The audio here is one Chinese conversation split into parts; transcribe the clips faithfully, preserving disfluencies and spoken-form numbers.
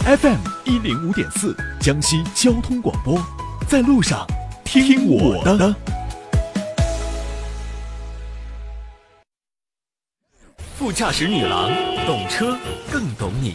F M 一零五点四，江西交通广播，在路上听我的。副驾驶女郎，懂车更懂你。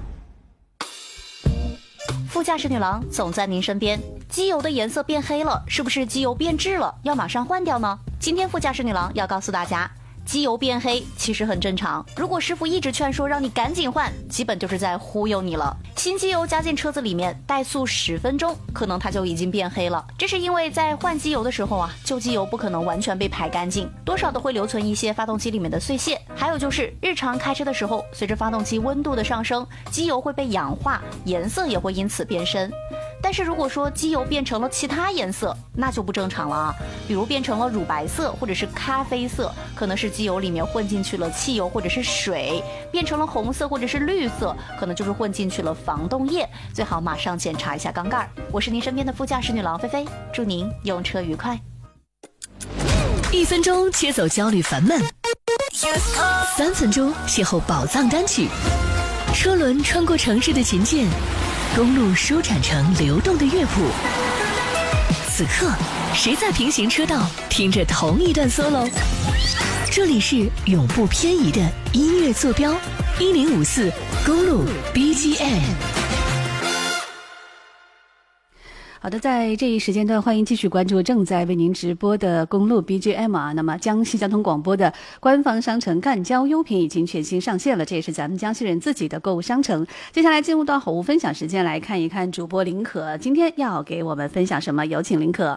副驾驶女郎总在您身边。机油的颜色变黑了，是不是机油变质了？要马上换掉呢？今天副驾驶女郎要告诉大家，机油变黑其实很正常。如果师傅一直劝说让你赶紧换，基本就是在忽悠你了。新机油加进车子里面，怠速十分钟，可能它就已经变黑了。这是因为在换机油的时候啊，旧机油不可能完全被排干净，多少都会留存一些发动机里面的碎屑。还有就是日常开车的时候，随着发动机温度的上升，机油会被氧化，颜色也会因此变深。但是如果说机油变成了其他颜色，那就不正常了啊。比如变成了乳白色或者是咖啡色，可能是机油里面混进去了汽油或者是水；变成了红色或者是绿色，可能就是混进去了防冻液。最好马上检查一下缸盖。我是您身边的副驾驶女郎菲菲，祝您用车愉快。 一分钟切走焦虑烦闷，三分钟邂逅宝藏单曲，车轮穿过城市的琴键，公路舒展成流动的乐谱。此刻，谁在平行车道听着同一段 solo？ 这里是永不偏移的音乐坐标，一零五四公路 B G M。 好的，在这一时间段，欢迎继续关注正在为您直播的公路 B G M 啊。那么，江西交通广播的官方商城赣交优品已经全新上线了，这也是咱们江西人自己的购物商城。接下来进入到好物分享时间，来看一看主播林可今天要给我们分享什么，有请林可。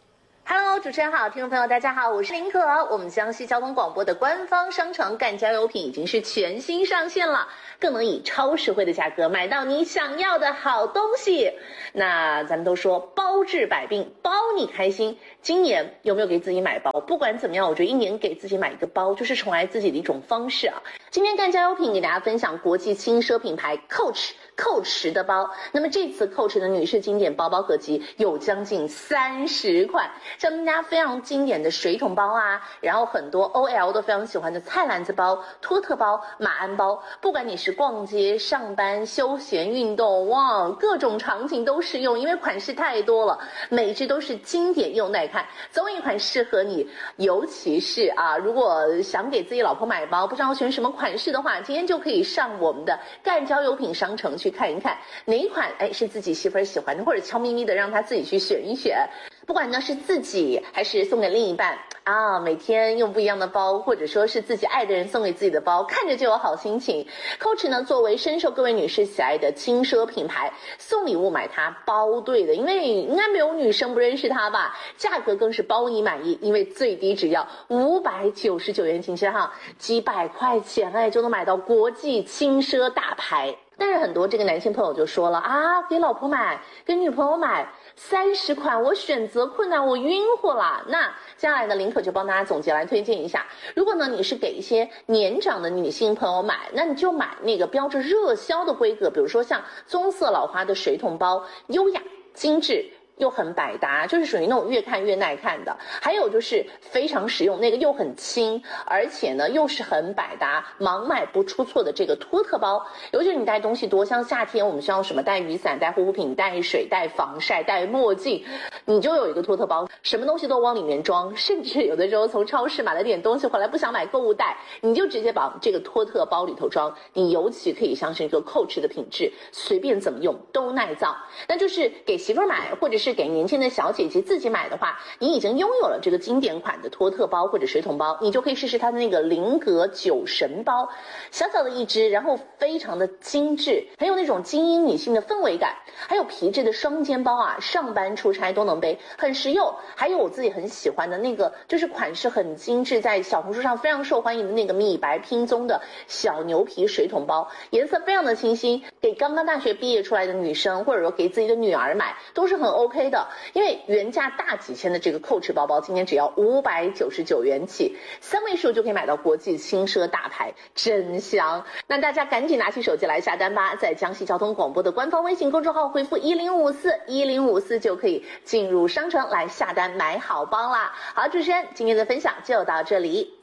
Hello， 主持人好，听众朋友大家好，我是林可。我们江西交通广播的官方商城赣交优品已经是全新上线了，更能以超实惠的价格买到你想要的好东西。那咱们都说包治百病，包你开心。今年有没有给自己买包？不管怎么样，我觉得一年给自己买一个包，就是宠爱自己的一种方式啊。今天赣交优品给大家分享国际轻奢品牌 Coach Coach 的包。那么这次 Coach 的女士经典包包合集有将近三十款，像大家非常经典的水桶包啊，然后很多 O L 都非常喜欢的菜篮子包、托特包、马鞍包，不管你是逛街、上班、休闲、运动，哇，各种场景都适用，因为款式太多了，每一只都是经典又耐看，总有一款适合你。尤其是啊，如果想给自己老婆买包，不知道选什么款式的话，今天就可以上我们的赣交优品商城去看一看，哪一款哎是自己媳妇儿喜欢的，或者悄咪咪的让她自己去选一选。不管呢是自己还是送给另一半啊，每天用不一样的包，或者说是自己爱的人送给自己的包，看着就有好心情。Coach 呢作为深受各位女士喜爱的轻奢品牌，送礼物买它包对的，因为应该没有女生不认识它吧。价格更是包你满意，因为最低只要五百九十九元，请记哈，几百块钱哎就能买到国际轻奢大牌。但是很多这个男性朋友就说了啊，给老婆买，给女朋友买，三十款我选择困难，我晕乎了。那接下来呢，林可就帮大家总结来推荐一下。如果呢你是给一些年长的女性朋友买，那你就买那个标着热销的规格，比如说像棕色老花的水桶包，优雅精致又很百搭，就是属于那种越看越耐看的。还有就是非常实用，那个又很轻，而且呢又是很百搭，盲买不出错的这个托特包。尤其是你带东西多，像夏天我们需要什么带雨伞、带护肤品、带水、带防晒、带墨镜，你就有一个托特包，什么东西都往里面装。甚至有的时候从超市买了点东西回来，不想买购物袋，你就直接把这个托特包里头装。你尤其可以相信这个 Coach 的品质，随便怎么用都耐造。那就是给媳妇儿买，或者是是给年轻的小姐姐自己买的话，你已经拥有了这个经典款的托特包或者水桶包，你就可以试试它的那个菱格酒神包，小小的一只，然后非常的精致，很有那种精英女性的氛围感。还有皮质的双肩包啊，上班出差都能背，很实用。还有我自己很喜欢的那个，就是款式很精致，在小红书上非常受欢迎的那个米白拼棕的小牛皮水桶包，颜色非常的清新，给刚刚大学毕业出来的女生，或者说给自己的女儿买都是很 OK。的，因为原价大几千的这个 Coach 包包，今天只要五百九十九元起，三位数就可以买到国际轻奢大牌，真香！那大家赶紧拿起手机来下单吧，在江西交通广播的官方微信公众号回复一零五四一零五四就可以进入商城来下单买好包啦。好，主持人今天的分享就到这里。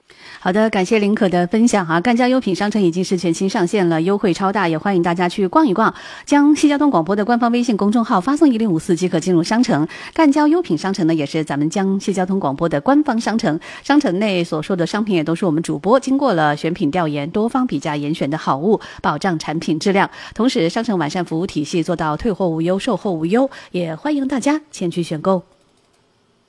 好的，感谢林可的分享哈。赣江优品商城已经是全新上线了，优惠超大，也欢迎大家去逛一逛。江西交通广播的官方微信公众号发送一零五四即可进入商城。赣江优品商城呢，也是咱们江西交通广播的官方商城。商城内所售的商品也都是我们主播经过了选品调研、多方比价严选的好物，保障产品质量。同时，商城完善服务体系，做到退货无忧、售后无忧，也欢迎大家前去选购。